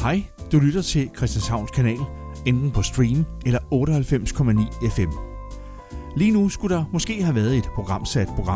Hej, du lytter til Christianshavns Kanal, enten på stream eller 98,9 FM. Lige nu skulle der måske have været et programsat program